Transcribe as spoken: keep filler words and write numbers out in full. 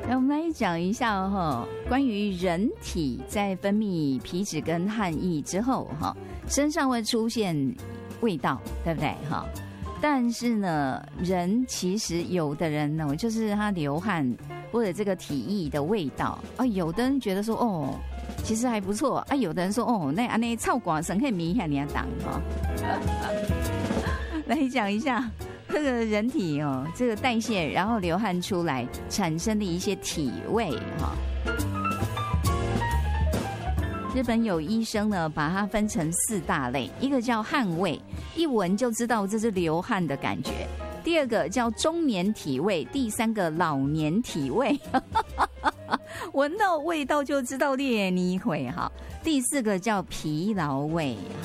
那我们来讲一下哈，关于人体在分泌皮脂跟汗液之后哈，身上会出现味道，对不对哈？但是呢，人其实有的人呢，就是他流汗或者这个体液的味道啊，有的人觉得说哦，其实还不错啊，有的人说哦，那安那臭寡神可以迷一下你要挡哈。来讲一下这个人体哦，这个代谢然后流汗出来产生的一些体味哈。日本有医生呢，把它分成四大类，一个叫汗味，一闻就知道这是流汗的感觉；第二个叫中年体味，第三个老年体味，闻到味道就知道烈泥会哈；第四个叫疲劳味